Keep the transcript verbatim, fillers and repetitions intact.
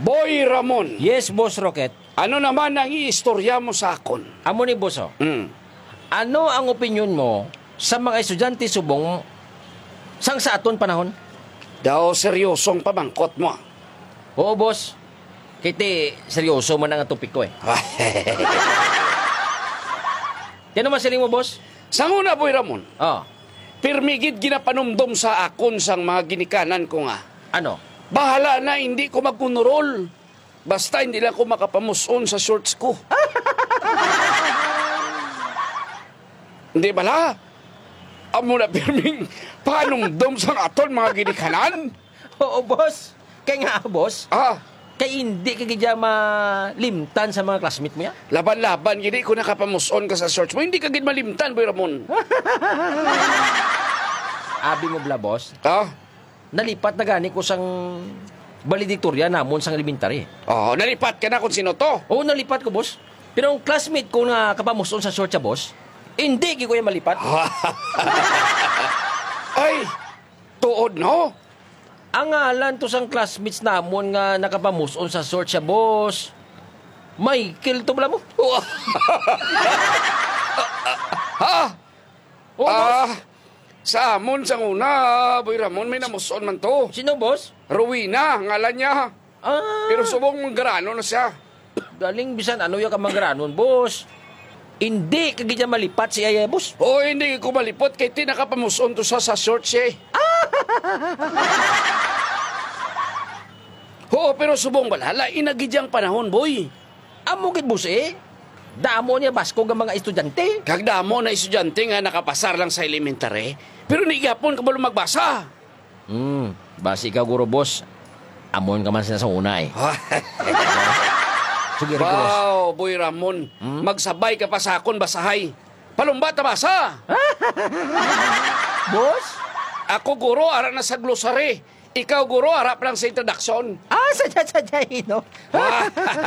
Boy Ramon, Yes, Boss Rocket. ano naman ang iistorya mo sa akon? Amo ni Boss, oh. Hmm. Ano ang opinion mo sa mga estudyante subong sang sa aton panahon? Daw seryosong pamangkot mo. Oo, Boss. Kiti, seryoso man ang topik ko eh. Yan naman siling mo, Boss? Sa una, Boy Ramon, Oh, pirmigid ginapanumdom sa akon sang mga ginikanan ko nga. ano? Bahala na, hindi ko magkunurol. Basta hindi lang ko makapamuson sa shorts ko. Hindi bala? Amo na pirming panumdom sang aton mga ginikanan? Oo, Boss. Kaya nga, Boss, Ah, kaya hindi ka kaya malimtan sa mga classmate mo yan? laban-laban, hindi ko nakapamuson ka sa shorts mo. Hindi ka gid malimtan, Boy Ramon. Abi mo bla, Boss, Ah? nalipat na gani ko sang valedictoria namon sang elementary. Oh, nalipat ka na kung sino to. Oo, nalipat ko, Boss. Pero ang classmate ko na kapamuson sa short siya, Boss, hindi ko yung malipat. Ay, tuod no? Ang ngalan to sang classmates namon nga nakapamuson sa short siya, Boss. Michael to bala mo. Ha? Oo, Boss. Ah, sa amon sang una, Boy Ramon, may namuson man to. Sino, Boss? Rowena, ngalan niya. Ah, Pero subong manggarano na siya. galing bisan ano yung kamangranon, Boss. Hindi kagidya malipat si Aya, Boss. O, hindi ko malipot kay ti nakapamuson to sa sa short siya eh. Oo, pero subong balala, inagidyang panahon, boy. Amo gid, Boss, eh. Damo niya basko nga mga estudyante. Kagdamo na estudyante nga nakapasar lang sa elementary, pero nigapon ka ba magbasa? Hmm, basi ka, Guro, Boss. Amon ka man sila sa una, eh. Sige, Boss. Wow, Boy Ramon, magsabay ka pa sa akon basahay. Palumba ta basa. Boss? Ako guro, ara na sa glossary. Ikaw guro, harap lang sa introduction. Ah, sadya-sadya, no?